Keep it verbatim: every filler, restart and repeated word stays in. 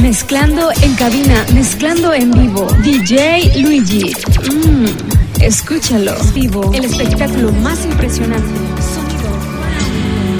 Mezclando en cabina, mezclando en vivo. D J Luigi. Mmm, escúchalo. Vivo, el espectáculo más impresionante.